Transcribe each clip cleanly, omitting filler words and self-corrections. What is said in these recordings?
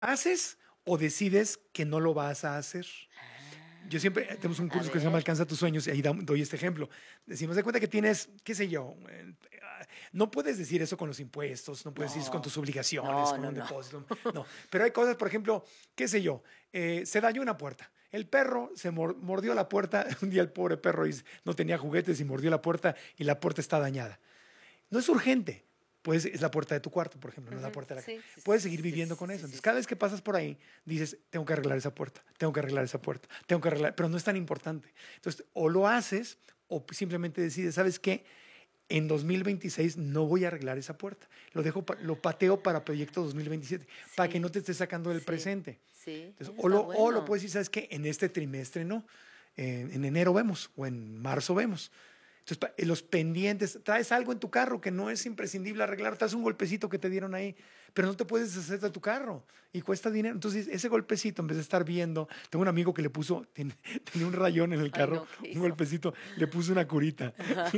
¿Haces o decides que no lo vas a hacer? Yo siempre, tenemos un curso que se llama Alcanza tus sueños y ahí doy este ejemplo. Decimos, de cuenta que tienes, qué sé yo, no puedes decir eso con los impuestos, no puedes decir eso con tus obligaciones, con un depósito. No, pero hay cosas, por ejemplo, qué sé yo, se dañó una puerta. El perro se mordió la puerta, un día el pobre perro no tenía juguetes y mordió la puerta y la puerta está dañada. No es urgente. Pues es la puerta de tu cuarto, por ejemplo, no es la puerta de la casa. Puedes seguir viviendo con eso. Entonces, cada vez que pasas por ahí, dices, tengo que arreglar esa puerta, tengo que arreglar esa puerta, tengo que arreglar, pero no es tan importante. Entonces, o lo haces o simplemente decides, ¿sabes qué? En 2026 no voy a arreglar esa puerta. Lo pateo para proyecto 2027, para que no te estés sacando del presente. Entonces, o lo puedes decir, ¿sabes qué? En este trimestre no. En enero vemos o en marzo vemos. Entonces, los pendientes, traes algo en tu carro que no es imprescindible arreglar, traes un golpecito que te dieron ahí, pero no te puedes deshacer de tu carro y cuesta dinero. Entonces, ese golpecito, en vez de estar viendo, tengo un amigo que le puso, tenía un rayón en el carro, un golpecito, le puso una curita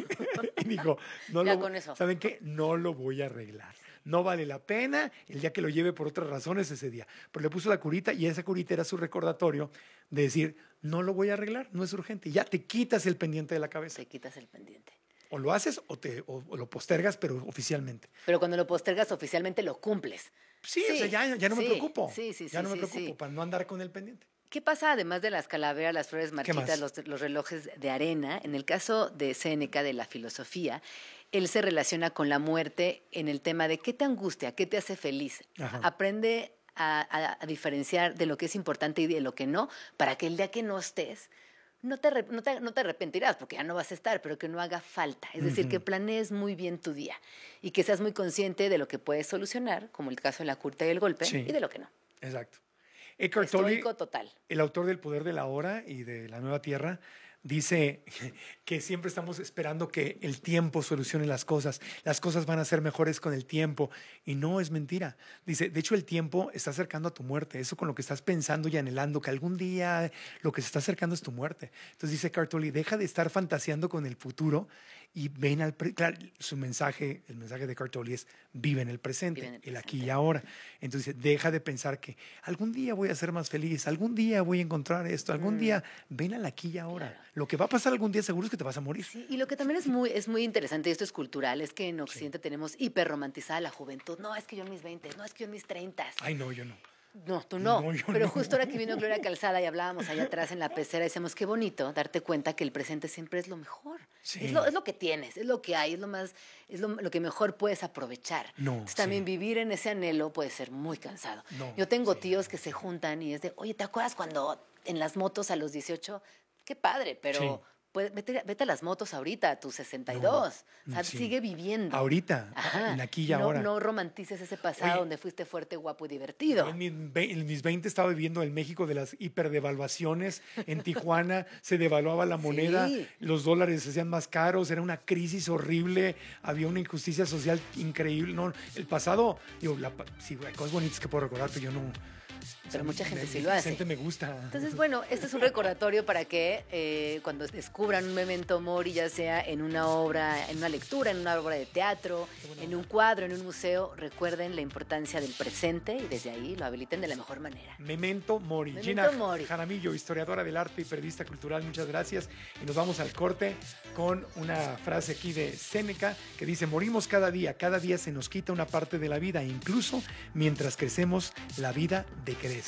y dijo, con eso. ¿Saben qué? No lo voy a arreglar. No vale la pena el día que lo lleve por otras razones ese día. Pero le puso la curita y esa curita era su recordatorio de decir, no lo voy a arreglar, no es urgente. Y ya te quitas el pendiente de la cabeza. Te quitas el pendiente. O lo haces o lo postergas, pero oficialmente. Pero cuando lo postergas oficialmente lo cumples. Sí, o sea, ya no me preocupo. Ya no me preocupo para no andar con el pendiente. ¿Qué pasa además de las calaveras, las flores marchitas, los relojes de arena? En el caso de Séneca, de la filosofía, él se relaciona con la muerte en el tema de qué te angustia, qué te hace feliz. Ajá. Aprende a diferenciar de lo que es importante y de lo que no, para que el día que no estés, no te arrepentirás, porque ya no vas a estar, pero que no haga falta. Es decir, que planees muy bien tu día y que seas muy consciente de lo que puedes solucionar, como el caso de la curta y el golpe, y de lo que no. Exacto. Eckhart Tolle, total. El autor del Poder de la Hora y de La Nueva Tierra, dice que siempre estamos esperando que el tiempo solucione las cosas van a ser mejores con el tiempo, y no, es mentira. Dice, de hecho el tiempo está acercando a tu muerte, eso con lo que estás pensando y anhelando, que algún día lo que se está acercando es tu muerte. Entonces dice Eckhart Tolle, deja de estar fantaseando con el futuro y ven al claro, el mensaje de Eckhart Tolle es vive en el presente, el aquí y ahora. Entonces deja de pensar que algún día voy a ser más feliz, algún día voy a encontrar esto, algún día, ven al aquí y ahora. Claro. Lo que va a pasar algún día seguro es que te vas a morir. Sí, y lo que también es muy interesante, y esto es cultural, es que en Occidente tenemos hiperromantizada la juventud. No, es que yo en mis 20, no, es que yo en mis 30. Ay, no, yo no. No, tú no. Pero justo ahora que vino Gloria Calzada y hablábamos allá atrás en la pecera, decíamos, qué bonito darte cuenta que el presente siempre es lo mejor. Sí. Es lo que tienes, es lo que hay, es lo que mejor puedes aprovechar. Entonces, también vivir en ese anhelo puede ser muy cansado. Yo tengo tíos que se juntan y es de, oye, ¿te acuerdas cuando en las motos a los 18? Qué padre, pero pues, vete a las motos ahorita, a tus 62. O sea, sigue viviendo. Ahorita, en aquí y ahora. No romantices ese pasado donde fuiste fuerte, guapo y divertido. En mis 20 estaba viviendo en México de las hiperdevaluaciones. En Tijuana se devaluaba la moneda, los dólares se hacían más caros, era una crisis horrible, había una injusticia social increíble. No, el pasado, digo, hay cosas bonitas que puedo recordar, pero yo no... Pero mucha gente sí lo hace. Gente me gusta. Entonces, bueno, este es un recordatorio para que cuando descubran un memento mori, ya sea en una obra, en una lectura, en una obra de teatro, en un cuadro, en un museo, recuerden la importancia del presente y desde ahí lo habiliten de la mejor manera. Memento mori. Memento mori. Jaramillo, historiadora del arte y periodista cultural, muchas gracias. Y nos vamos al corte con una frase aquí de Séneca que dice, morimos cada día se nos quita una parte de la vida, e incluso mientras crecemos, la vida decrece.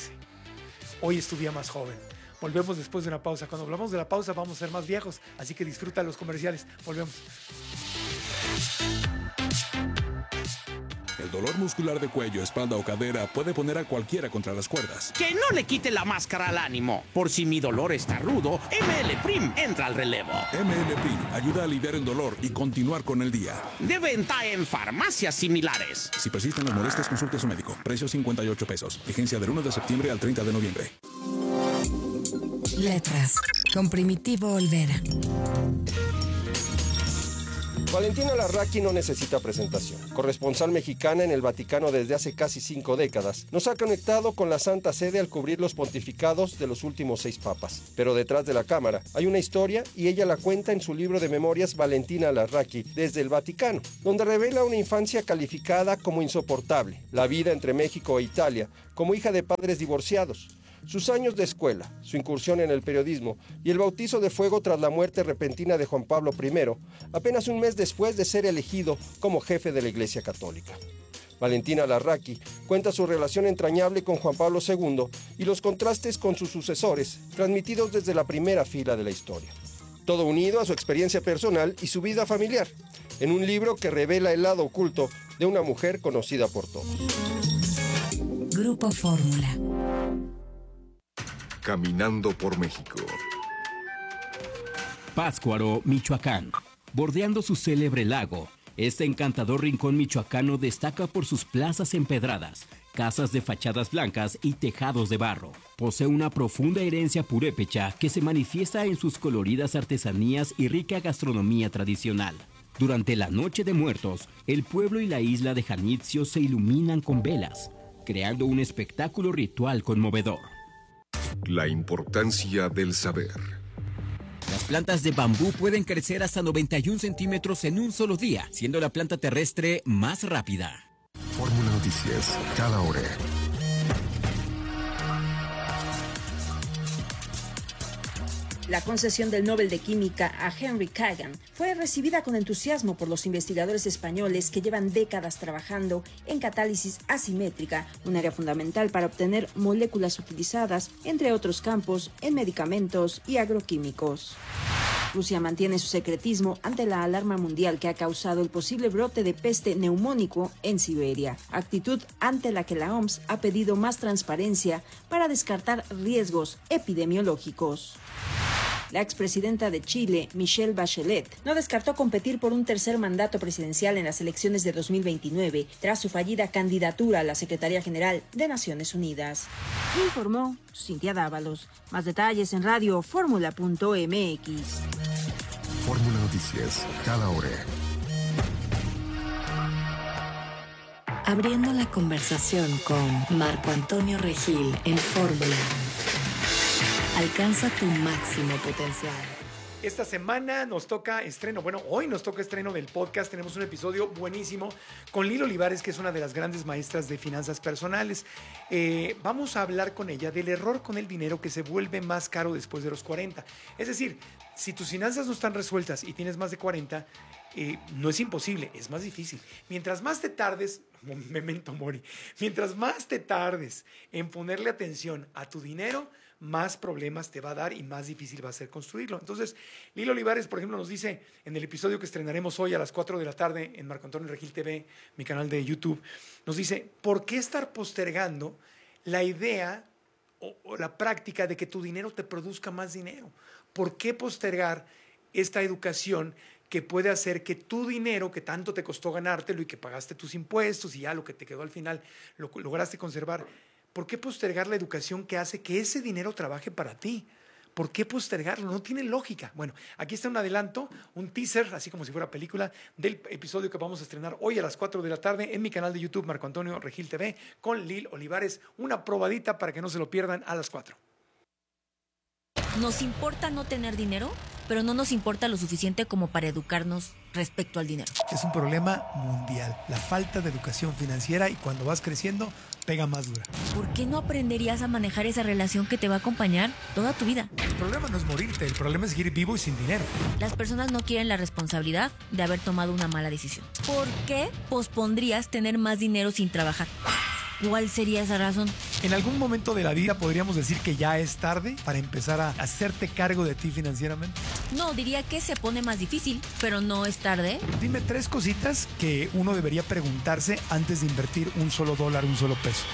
Hoy es tu día más joven. Volvemos después de una pausa. Cuando hablamos de la pausa vamos a ser más viejos, así que disfruta los comerciales. Volvemos. El dolor muscular de cuello, espalda o cadera puede poner a cualquiera contra las cuerdas. Que no le quite la máscara al ánimo. Por si mi dolor está rudo, ML Prim entra al relevo. ML Prim ayuda a aliviar el dolor y continuar con el día. De venta en farmacias similares. Si persisten las molestias, consulte a su médico. Precio $58. Vigencia del 1 de septiembre al 30 de noviembre. Letras con Primitivo Olvera. Valentina Larraqui no necesita presentación. Corresponsal mexicana en el Vaticano desde hace casi 5 décadas, nos ha conectado con la Santa Sede al cubrir los pontificados de los últimos 6 papas. Pero detrás de la cámara hay una historia y ella la cuenta en su libro de memorias Valentina Larraqui desde el Vaticano, donde revela una infancia calificada como insoportable, la vida entre México e Italia, como hija de padres divorciados. Sus años de escuela, su incursión en el periodismo y el bautizo de fuego tras la muerte repentina de Juan Pablo I, apenas un mes después de ser elegido como jefe de la Iglesia Católica. Valentina Larraqui cuenta su relación entrañable con Juan Pablo II y los contrastes con sus sucesores, transmitidos desde la primera fila de la historia. Todo unido a su experiencia personal y su vida familiar, en un libro que revela el lado oculto de una mujer conocida por todos. Grupo Fórmula. Caminando por México. Pátzcuaro, Michoacán. Bordeando su célebre lago, este encantador rincón michoacano destaca por sus plazas empedradas, casas de fachadas blancas y tejados de barro. Posee una profunda herencia purépecha que se manifiesta en sus coloridas artesanías y rica gastronomía tradicional. Durante la Noche de Muertos, el pueblo y la isla de Janitzio se iluminan con velas, creando un espectáculo ritual conmovedor. La importancia del saber. Las plantas de bambú pueden crecer hasta 91 centímetros en un solo día, siendo la planta terrestre más rápida. Fórmula Noticias, cada hora. La concesión del Nobel de Química a Henry Kagan fue recibida con entusiasmo por los investigadores españoles que llevan décadas trabajando en catálisis asimétrica, un área fundamental para obtener moléculas utilizadas, entre otros campos, en medicamentos y agroquímicos. Rusia mantiene su secretismo ante la alarma mundial que ha causado el posible brote de peste neumónico en Siberia, actitud ante la que la OMS ha pedido más transparencia para descartar riesgos epidemiológicos. La expresidenta de Chile, Michelle Bachelet, no descartó competir por un tercer mandato presidencial en las elecciones de 2029 tras su fallida candidatura a la Secretaría General de Naciones Unidas. Informó Cintia Dávalos. Más detalles en radioformula.mx. Fórmula Noticias, cada hora. Abriendo la conversación con Marco Antonio Regil en Fórmula. Alcanza tu máximo potencial. Esta semana nos toca estreno, hoy nos toca estreno del podcast. Tenemos un episodio buenísimo con Lili Olivares, que es una de las grandes maestras de finanzas personales. Vamos a hablar con ella del error con el dinero que se vuelve más caro después de los 40. Es decir, si tus finanzas no están resueltas y tienes más de 40, no es imposible, es más difícil. Mientras más te tardes, memento mori, mientras más te tardes en ponerle atención a tu dinero, más problemas te va a dar y más difícil va a ser construirlo. Entonces, Lili Olivares, por ejemplo, nos dice en el episodio que estrenaremos hoy a las 4 de la tarde en Marco Antonio Regil TV, mi canal de YouTube, nos dice, ¿por qué estar postergando la idea o la práctica de que tu dinero te produzca más dinero? ¿Por qué postergar esta educación que puede hacer que tu dinero, que tanto te costó ganártelo y que pagaste tus impuestos y ya lo que te quedó al final lo lograste conservar? ¿Por qué postergar la educación que hace que ese dinero trabaje para ti? ¿Por qué postergarlo? No tiene lógica. Bueno, aquí está un adelanto, un teaser, así como si fuera película, del episodio que vamos a estrenar hoy a las 4 de la tarde en mi canal de YouTube, Marco Antonio Regil TV, con Lili Olivares. Una probadita para que no se lo pierdan a las 4. Nos importa no tener dinero, pero no nos importa lo suficiente como para educarnos respecto al dinero. Es un problema mundial, la falta de educación financiera, y cuando vas creciendo, pega más dura. ¿Por qué no aprenderías a manejar esa relación que te va a acompañar toda tu vida? El problema no es morirte, el problema es seguir vivo y sin dinero. Las personas no quieren la responsabilidad de haber tomado una mala decisión. ¿Por qué pospondrías tener más dinero sin trabajar? ¿Cuál sería esa razón? En algún momento de la vida podríamos decir que ya es tarde para empezar a hacerte cargo de ti financieramente. No, diría que se pone más difícil, pero no es tarde. Dime 3 cositas que uno debería preguntarse antes de invertir un solo dólar, un solo peso.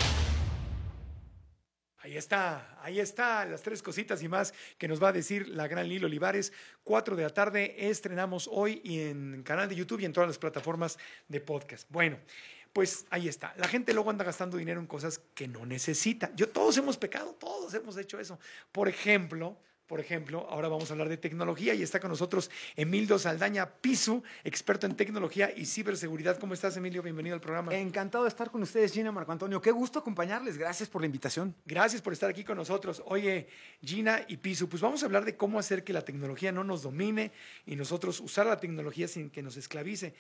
Ahí está, las 3 cositas y más que nos va a decir la gran Lili Olivares. 4 de la tarde, estrenamos hoy y en el canal de YouTube y en todas las plataformas de podcast. Bueno, pues ahí está. La gente luego anda gastando dinero en cosas que no necesita. Todos hemos pecado, todos hemos hecho eso. Por ejemplo, ahora vamos a hablar de tecnología y está con nosotros Emilio Saldaña Pisu, experto en tecnología y ciberseguridad. ¿Cómo estás, Emilio? Bienvenido al programa. Encantado de estar con ustedes, Gina, Marco Antonio. Qué gusto acompañarles. Gracias por la invitación. Gracias por estar aquí con nosotros. Oye, Gina y Pisu, pues vamos a hablar de cómo hacer que la tecnología no nos domine y nosotros usar la tecnología sin que nos esclavice.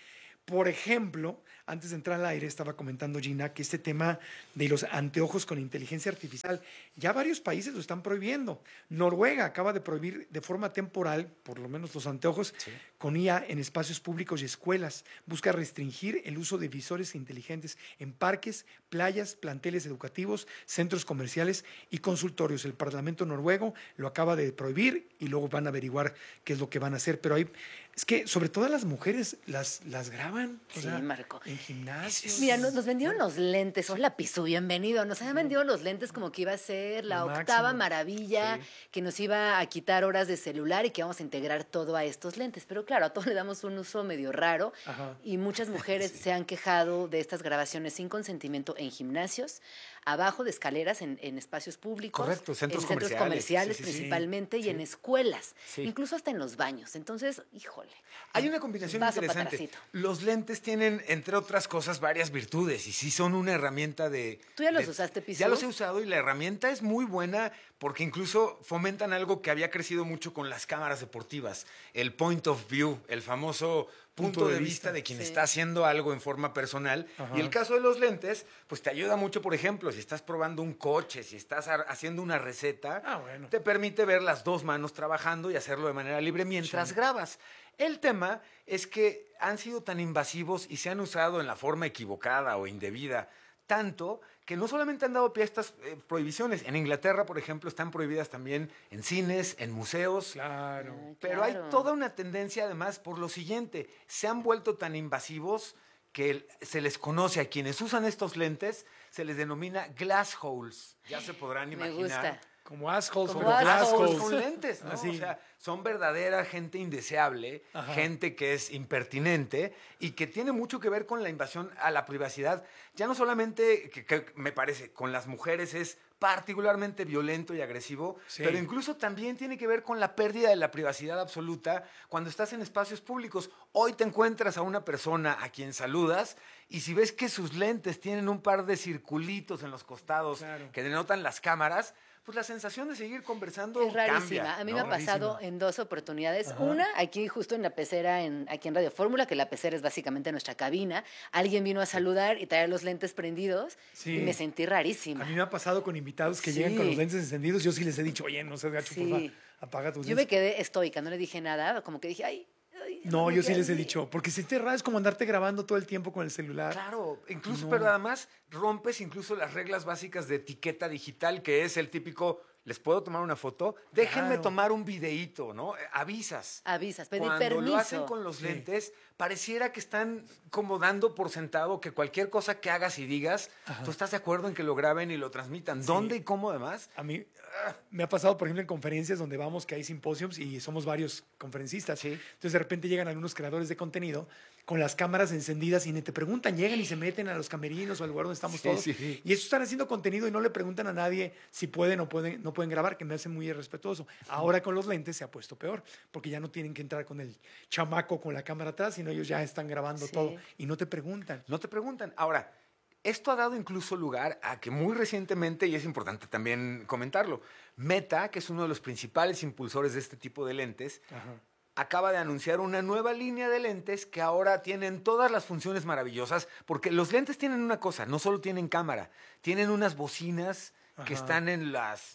Por ejemplo, antes de entrar al aire estaba comentando Gina que este tema de los anteojos con inteligencia artificial, ya varios países lo están prohibiendo. Noruega acaba de prohibir de forma temporal, por lo menos los anteojos con IA en espacios públicos y escuelas. Busca restringir el uso de visores inteligentes en parques, playas, planteles educativos, centros comerciales y consultorios. El Parlamento noruego lo acaba de prohibir y luego van a averiguar qué es lo que van a hacer. Pero es que sobre todo las mujeres las graban. Sí, Marco. En gimnasios. Mira, nos vendieron los lentes. Hola, Pisu, bienvenido. Nos habían vendido los lentes como que iba a ser la octava maravilla, que nos iba a quitar horas de celular y que vamos a integrar todo a estos lentes. Pero claro, a todos le damos un uso medio raro. Y muchas mujeres se han quejado de estas grabaciones sin consentimiento en gimnasios, abajo de escaleras en espacios públicos. Correcto, centros comerciales principalmente y en escuelas, incluso hasta en los baños. Entonces, híjole. Hay una combinación interesante. Los lentes tienen, entre otras cosas, varias virtudes y sí son una herramienta de... ¿Tú ya los usaste, Piso? Ya los he usado y la herramienta es muy buena porque incluso fomentan algo que había crecido mucho con las cámaras deportivas, el point of view, el famoso punto de vista de quien está haciendo algo en forma personal. Y el caso de los lentes, pues te ayuda mucho, por ejemplo, si estás probando un coche, si estás haciendo una receta, te permite ver las dos manos trabajando y hacerlo de manera libre mientras grabas. El tema es que han sido tan invasivos y se han usado en la forma equivocada o indebida, tanto que no solamente han dado pie a estas prohibiciones. En Inglaterra, por ejemplo, están prohibidas también en cines, en museos. Pero hay toda una tendencia, además, por lo siguiente. Se han vuelto tan invasivos que se les conoce a quienes usan estos lentes, se les denomina glass holes. Ya se podrán imaginar. Me gusta. Como assholes, como glass holes con lentes, ¿no? O sea, son verdadera gente indeseable, gente que es impertinente y que tiene mucho que ver con la invasión a la privacidad. Ya no solamente, que me parece, con las mujeres es particularmente violento y agresivo, pero incluso también tiene que ver con la pérdida de la privacidad absoluta cuando estás en espacios públicos. Hoy te encuentras a una persona a quien saludas y si ves que sus lentes tienen un par de circulitos en los costados que denotan las cámaras, pues la sensación de seguir conversando es rarísima. Cambia, a mí me ha pasado en dos oportunidades. Una, aquí justo en la pecera, aquí en Radio Fórmula, que la pecera es básicamente nuestra cabina. Alguien vino a saludar y traer los lentes prendidos y me sentí rarísima. A mí me ha pasado con invitados que llegan con los lentes encendidos. Yo sí les he dicho, oye, no seas gacho, por favor, apaga tus lentes. Yo me quedé estoica, no le dije nada, como que dije, ay. No, yo sí les he dicho, porque si te raro es como andarte grabando todo el tiempo con el celular. Claro, incluso, pero además rompes incluso las reglas básicas de etiqueta digital, que es el típico, ¿les puedo tomar una foto? Déjenme tomar un videíto, ¿no? Avisas, pedir Cuando permiso. lo hacen con los lentes, pareciera que están como dando por sentado que cualquier cosa que hagas y digas, tú estás de acuerdo en que lo graben y lo transmitan. ¿Dónde y cómo además? A mí me ha pasado, por ejemplo, en conferencias donde vamos, que hay simposios y somos varios conferencistas. Entonces, de repente llegan algunos creadores de contenido con las cámaras encendidas y ni te preguntan, llegan y se meten a los camerinos o al lugar donde estamos todos. Y eso están haciendo contenido y no le preguntan a nadie si pueden o no pueden grabar, que me hace muy irrespetuoso. Ahora con los lentes se ha puesto peor, porque ya no tienen que entrar con el chamaco con la cámara atrás, sino ellos ya están grabando todo y no te preguntan. No te preguntan. Ahora, esto ha dado incluso lugar a que muy recientemente, y es importante también comentarlo, Meta, que es uno de los principales impulsores de este tipo de lentes, acaba de anunciar una nueva línea de lentes que ahora tienen todas las funciones maravillosas, porque los lentes tienen una cosa, no solo tienen cámara, tienen unas bocinas que están en las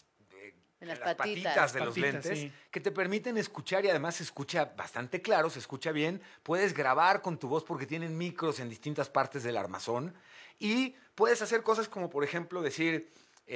patitas de los lentes, que te permiten escuchar y además se escucha bastante claro, se escucha bien, puedes grabar con tu voz porque tienen micros en distintas partes del armazón y puedes hacer cosas como, por ejemplo, decir,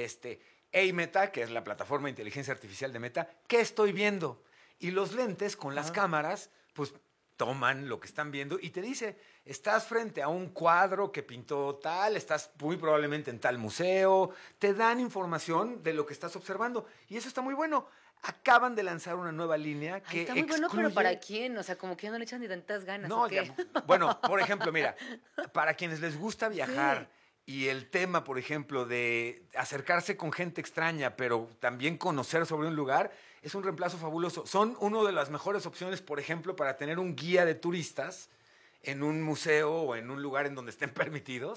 hey Meta, que es la plataforma de inteligencia artificial de Meta, ¿qué estoy viendo? Y los lentes con las cámaras, pues toman lo que están viendo y te dice, estás frente a un cuadro que pintó tal, estás muy probablemente en tal museo, te dan información de lo que estás observando y eso está muy bueno. Acaban de lanzar una nueva línea que está muy bueno, pero ¿para quién? O sea, como que ya no le echan ni tantas ganas. No, bueno, por ejemplo, mira, para quienes les gusta viajar y el tema, por ejemplo, de acercarse con gente extraña, pero también conocer sobre un lugar, es un reemplazo fabuloso. Son una de las mejores opciones, por ejemplo, para tener un guía de turistas en un museo o en un lugar en donde estén permitidos,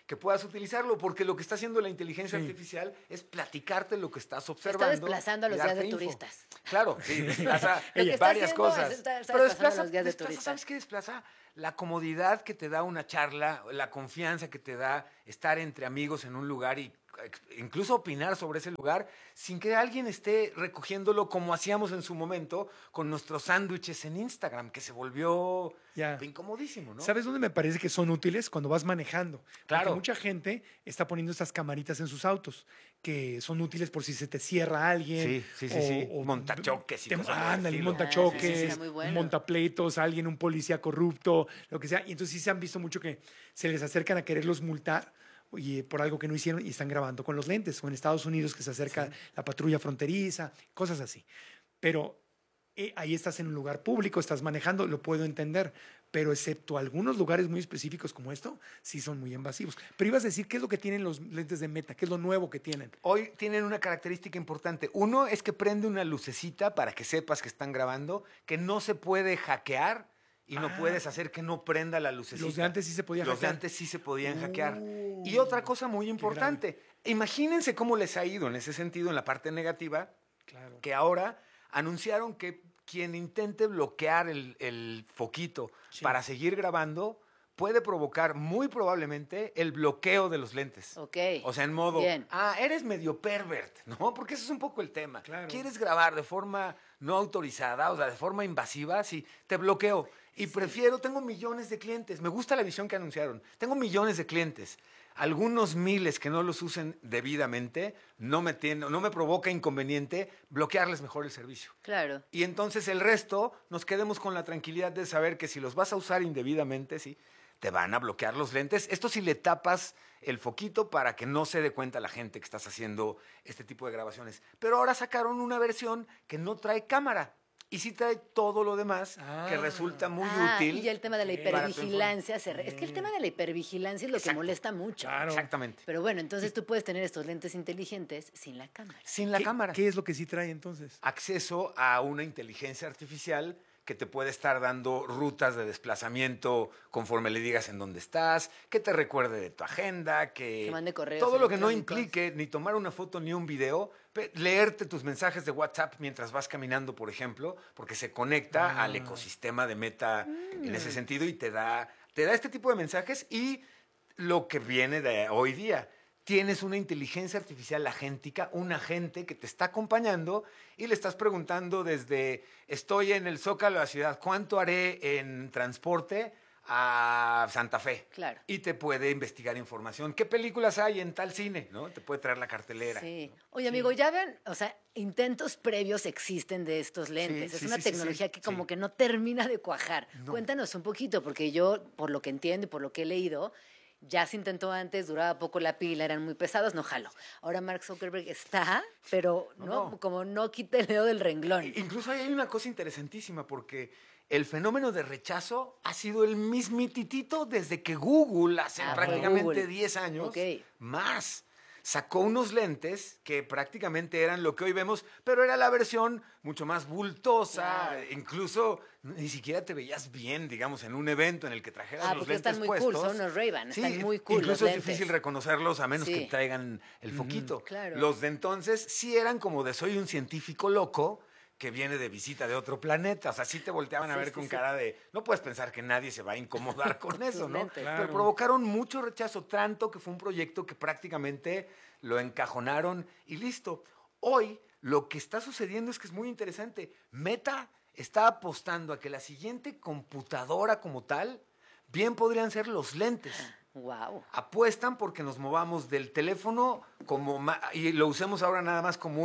que puedas utilizarlo, porque lo que está haciendo la inteligencia artificial es platicarte lo que estás observando. Está desplazando a los guías de turistas. Claro, sí, desplaza varias cosas. Pero desplaza, ¿sabes qué desplaza? La comodidad que te da una charla, la confianza que te da estar entre amigos en un lugar y incluso opinar sobre ese lugar sin que alguien esté recogiéndolo como hacíamos en su momento con nuestros sándwiches en Instagram, que se volvió incomodísimo, ¿no? ¿Sabes dónde me parece que son útiles? Cuando vas manejando. Claro. Porque mucha gente está poniendo estas camaritas en sus autos que son útiles por si se te cierra alguien. Sí. O montachoques y cosas ándale, un montachoques, un montapleitos, alguien, un policía corrupto, lo que sea. Y entonces sí se han visto mucho que se les acercan a quererlos multar y por algo que no hicieron y están grabando con los lentes. O en Estados Unidos que se acerca la patrulla fronteriza, cosas así. Pero ahí estás en un lugar público, estás manejando, lo puedo entender. Pero excepto algunos lugares muy específicos como esto, sí son muy invasivos. Pero ibas a decir, ¿qué es lo que tienen los lentes de Meta? ¿Qué es lo nuevo que tienen? Hoy tienen una característica importante. Uno es que prende una lucecita para que sepas que están grabando, que no se puede hackear y no puedes hacer que no prenda la lucecita. Los de antes sí se podían hackear. Los de antes sí se podían hackear. Y otra cosa muy importante, imagínense cómo les ha ido en ese sentido, en la parte negativa, que ahora anunciaron que quien intente bloquear el foquito para seguir grabando puede provocar muy probablemente el bloqueo de los lentes. Ok. O sea, en modo, eres medio pervert, ¿no? Porque ese es un poco el tema. Claro. ¿Quieres grabar de forma no autorizada, o sea, de forma invasiva? Sí, te bloqueo. Y prefiero, tengo millones de clientes. Me gusta la visión que anunciaron. Tengo millones de clientes. Algunos miles que no los usen debidamente, no me provoca inconveniente bloquearles mejor el servicio. Claro. Y entonces el resto nos quedemos con la tranquilidad de saber que si los vas a usar indebidamente, sí, te van a bloquear los lentes. Esto sí le tapas el foquito para que no se dé cuenta la gente que estás haciendo este tipo de grabaciones. Pero ahora sacaron una versión que no trae cámara. Y sí trae todo lo demás que resulta muy útil. Y el tema de la hipervigilancia. Es que el tema de la hipervigilancia es lo que molesta mucho. Claro. Exactamente. Pero bueno, entonces tú puedes tener estos lentes inteligentes sin la cámara. Sin la cámara. ¿Qué es lo que sí trae entonces? Acceso a una inteligencia artificial que te puede estar dando rutas de desplazamiento conforme le digas en dónde estás, que te recuerde de tu agenda, que mande correos todo lo que no implique ni tomar una foto ni un video, leerte tus mensajes de WhatsApp mientras vas caminando, por ejemplo, porque se conecta al ecosistema de Meta en ese sentido y te da este tipo de mensajes y lo que viene de hoy día. Tienes una inteligencia artificial agéntica, un agente que te está acompañando y le estás preguntando desde, estoy en el Zócalo de la ciudad, ¿cuánto haré en transporte a Santa Fe? Claro. Y te puede investigar información. ¿Qué películas hay en tal cine? ¿No? Te puede traer la cartelera. Sí. Oye, amigo, ya ven, o sea, intentos previos existen de estos lentes. Es una tecnología que como que no termina de cuajar. No. Cuéntanos un poquito, porque yo, por lo que entiendo y por lo que he leído, ya se intentó antes, duraba poco la pila, eran muy pesados, no jalo. Ahora Mark Zuckerberg está, pero como no quita el dedo del renglón. Incluso ahí hay una cosa interesantísima, porque el fenómeno de rechazo ha sido el mismititito desde que Google, hace prácticamente 10 años, más, sacó unos lentes que prácticamente eran lo que hoy vemos, pero era la versión mucho más bultosa, incluso ni siquiera te veías bien, digamos, en un evento en el que trajeras los lentes están muy puestos. Cool, son unos Ray-Ban, están muy cool. Incluso los es difícil reconocerlos a menos que traigan el foquito. Claro. Los de entonces sí eran como de soy un científico loco que viene de visita de otro planeta. O sea, sí te volteaban a ver con cara de... No puedes pensar que nadie se va a incomodar con eso, ¿no? Claro. Pero provocaron mucho rechazo, tanto que fue un proyecto que prácticamente lo encajonaron y listo. Hoy lo que está sucediendo es que es muy interesante. Meta está apostando a que la siguiente computadora como tal, bien podrían ser los lentes. Wow. Apuestan porque nos movamos del teléfono y lo usemos ahora nada más como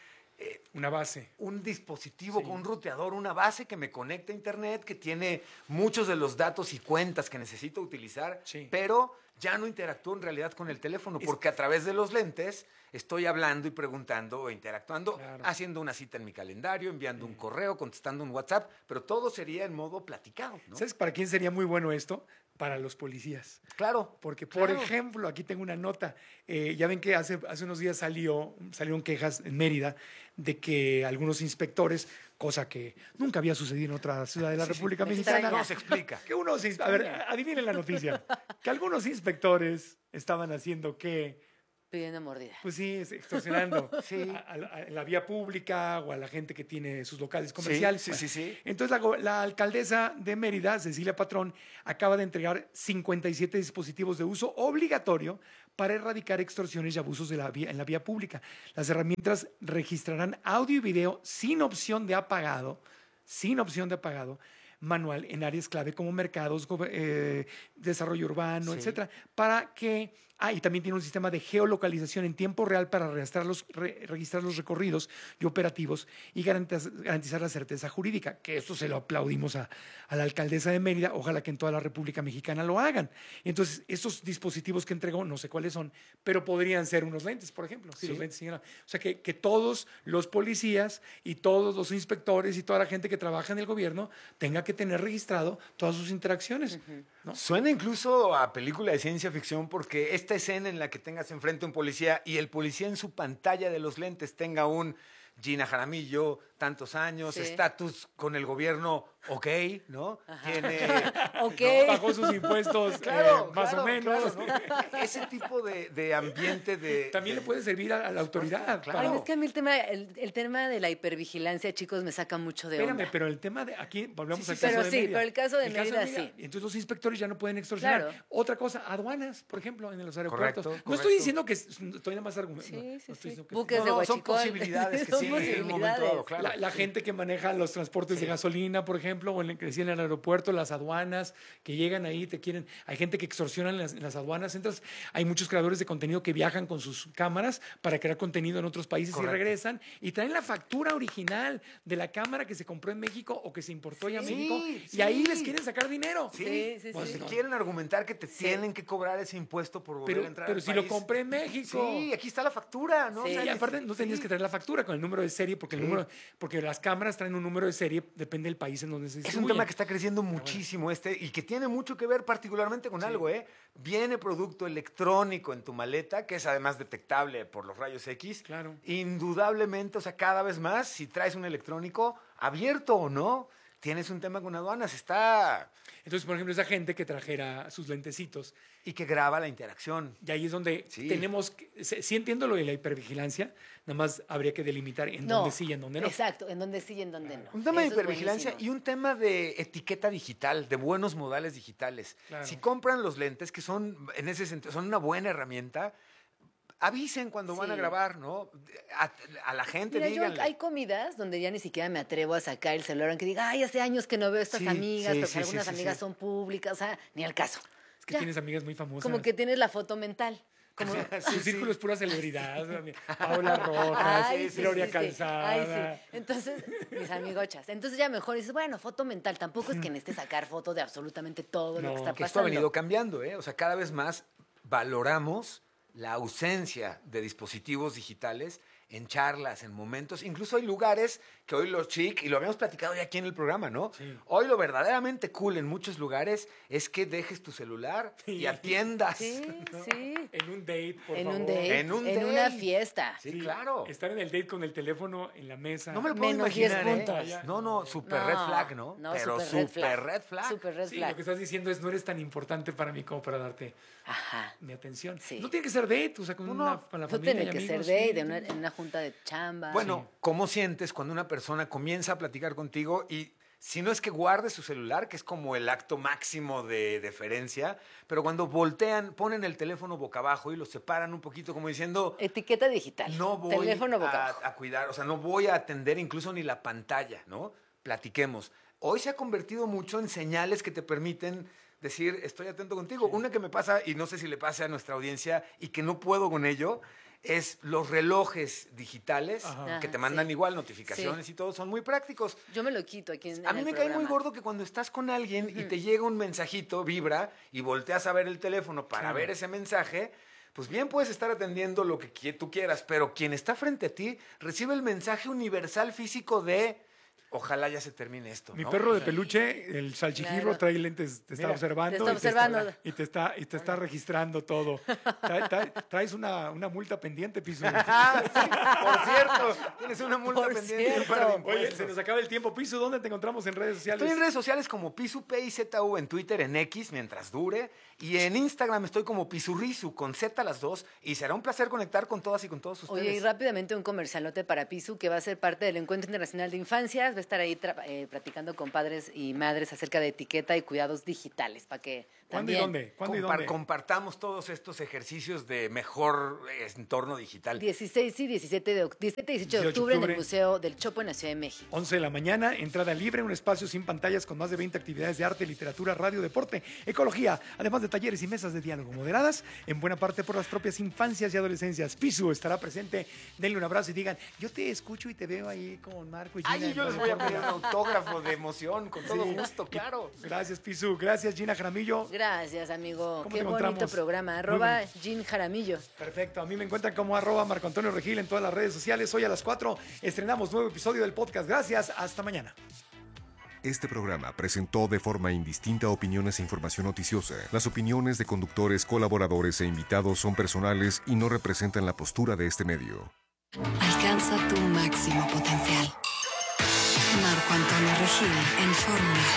una base. Un dispositivo con un ruteador, una base que me conecta a internet, que tiene muchos de los datos y cuentas que necesito utilizar, pero ya no interactúo en realidad con el teléfono, porque a través de los lentes estoy hablando y preguntando o interactuando, haciendo una cita en mi calendario, enviando un correo, contestando un WhatsApp, pero todo sería en modo platicado, ¿no? ¿Sabes para quién sería muy bueno esto? Para los policías. Claro. Porque, por ejemplo, aquí tengo una nota. Ya ven que hace unos días salieron quejas en Mérida de que algunos inspectores cosa que nunca había sucedido en otra ciudad de la República Mexicana. No se explica. Que a ver, adivinen la noticia. Que algunos inspectores estaban haciendo ¿qué? Pidiendo mordida. Pues sí, extorsionando a la vía pública o a la gente que tiene sus locales comerciales. Sí. Entonces la alcaldesa de Mérida, Cecilia Patrón, acaba de entregar 57 dispositivos de uso obligatorio para erradicar extorsiones y abusos en la vía pública. Las herramientas registrarán audio y video sin opción de apagado, manual en áreas clave como mercados, desarrollo urbano, etcétera, para que y también tiene un sistema de geolocalización en tiempo real para registrar los recorridos y operativos y garantizar la certeza jurídica, que esto se lo aplaudimos a la alcaldesa de Mérida, ojalá que en toda la República Mexicana lo hagan. Entonces, estos dispositivos que entregó, no sé cuáles son, pero podrían ser unos lentes, por ejemplo. Sí, los lentes, o sea, que todos los policías y todos los inspectores y toda la gente que trabaja en el gobierno tenga que tener registrado todas sus interacciones. ¿No? Suena incluso a película de ciencia ficción porque esta escena en la que tengas enfrente a un policía y el policía en su pantalla de los lentes tenga un Gina Jaramillo, tantos años, estatus con el gobierno, ¿no? Ajá. Tiene... ¿no? Pagó sus impuestos más o menos. Claro, ¿no? Ese tipo de ambiente de... También le puede servir a la autoridad. Claro. Ay, es que a mí el tema de la hipervigilancia, chicos, me saca mucho de onda. Espérame, pero el tema de... Aquí volvemos al caso de Mérida. Pero el caso de Mérida, sí. Entonces los inspectores ya no pueden extorsionar. Claro. Otra cosa, aduanas, por ejemplo, en los aeropuertos. Correcto. No estoy diciendo que... Estoy nada más argumentando. Sí. Buques de huachicol. Son posibilidades que sí, en un momento dado, claro. La gente que maneja los transportes de gasolina, por ejemplo, o que decían en el aeropuerto, las aduanas, que llegan ahí, te quieren... Hay gente que extorsiona en las aduanas. Entonces, hay muchos creadores de contenido que viajan con sus cámaras para crear contenido en otros países. Correcto. Y regresan y traen la factura original de la cámara que se compró en México o que se importó ya a México. Y ahí les quieren sacar dinero. Pues quieren argumentar que te tienen que cobrar ese impuesto por volver a entrar al si país. lo compré en México. Sí, aquí está la factura, ¿no? Sí. O sea, y aparte no tenías que traer la factura con el número de serie porque las cámaras traen un número de serie, depende del país en donde se distribuyen. Es un tema que está creciendo muchísimo y que tiene mucho que ver particularmente con algo, Viene producto electrónico en tu maleta, que es además detectable por los rayos X. Claro. Indudablemente, o sea, cada vez más, si traes un electrónico, abierto o no, tienes un tema con aduanas. Entonces, por ejemplo, esa gente que trajera sus lentecitos. Y que graba la interacción. Y ahí es donde tenemos sí entiendo lo de la hipervigilancia, nada más habría que delimitar en dónde sí y en dónde no. Exacto, en dónde sí y en dónde no. Un tema de hipervigilancia y un tema de etiqueta digital, de buenos modales digitales. Claro. Si compran los lentes, que son, en ese sentido, son una buena herramienta, avisen cuando van a grabar, ¿no? A la gente, díganle. Hay comidas donde ya ni siquiera me atrevo a sacar el celular, aunque diga, ay, hace años que no veo a estas amigas, porque algunas amigas son públicas, o sea, ni al caso. Es que tienes amigas muy famosas. Como que tienes la foto mental. Como... Su círculo es pura celebridad. Paula Rojas, Gloria Calzada. Ay, sí. Entonces, mis amigochas. Entonces ya mejor dices, bueno, foto mental. Tampoco es que necesites sacar foto de absolutamente todo lo que está pasando. Esto ha venido cambiando, O sea, cada vez más valoramos la ausencia de dispositivos digitales en charlas, en momentos. Incluso hay lugares que hoy lo chic, y lo habíamos platicado ya aquí en el programa, ¿no? Sí. Hoy lo verdaderamente cool en muchos lugares es que dejes tu celular y atiendas. Sí, ¿no? sí. En un date, por en favor. Un date, en una fiesta. Sí, claro. Estar en el date con el teléfono en la mesa. No me lo puedo imaginar, No, super red flag, ¿no? Pero super red flag. Super red flag. Lo que estás diciendo es, no eres tan importante para mí como para darte mi atención. Sí. No tiene que ser date, o sea, con la familia no tiene que ser date, en una junta de chamba. Bueno, ¿cómo sientes cuando una persona comienza a platicar contigo y si no es que guarde su celular, que es como el acto máximo de deferencia, pero cuando voltean, ponen el teléfono boca abajo y lo separan un poquito como diciendo... Etiqueta digital. No voy teléfono boca abajo. a cuidar, o sea, no voy a atender incluso ni la pantalla, ¿no? Platiquemos. Hoy se ha convertido mucho en señales que te permiten decir, estoy atento contigo. Una que me pasa, y no sé si le pasa a nuestra audiencia, y que no puedo con ello, es los relojes digitales que te mandan igual notificaciones y todo, son muy prácticos. Yo me lo quito aquí en A mí me cae muy gordo que cuando estás con alguien y te llega un mensajito, vibra, y volteas a ver el teléfono para ver ese mensaje, pues bien puedes estar atendiendo lo que tú quieras, pero quien está frente a ti recibe el mensaje universal físico de ojalá ya se termine esto. Mi ¿no? perro de peluche, el salchijirro, trae lentes, te está observando. Y te está registrando todo. Traes una multa pendiente, Pisu. Por cierto, tienes una multa pendiente. Oye, se nos acaba el tiempo. Pisu, ¿dónde te encontramos en redes sociales? Estoy en redes sociales como Pisu, PIZU, en Twitter, en X, mientras dure. Y en Instagram estoy como Pisurrisu, con Z las dos. Y será un placer conectar con todas y con todos ustedes. Oye, y rápidamente un comercialote para Pisu, que va a ser parte del Encuentro Internacional de Infancias. Va a estar ahí platicando con padres y madres acerca de etiqueta y cuidados digitales, para que también... ¿Cuándo y dónde? Compartamos todos estos ejercicios de mejor entorno digital. 16 y 17 y 18 de octubre en el Museo del Chopo en la Ciudad de México. 11 de la mañana, entrada libre, un espacio sin pantallas con más de 20 actividades de arte, literatura, radio, deporte, ecología, además de talleres y mesas de diálogo moderadas, en buena parte por las propias infancias y adolescencias. Pisu estará presente, denle un abrazo y digan, yo te escucho y te veo ahí con Marco y Gina. Ay, yo les voy a pedir un autógrafo de emoción, con todo gusto, claro. Gracias, Pisu. Gracias, Gina Jaramillo. Gracias, amigo. Qué bonito programa. @Gin Jaramillo. Perfecto. A mí me encuentran como @Marco Antonio Regil en todas las redes sociales. Hoy a las 4 estrenamos nuevo episodio del podcast. Gracias. Hasta mañana. Este programa presentó de forma indistinta opiniones e información noticiosa. Las opiniones de conductores, colaboradores e invitados son personales y no representan la postura de este medio. Alcanza tu máximo potencial. Marco Antonio Regil en Fórmula.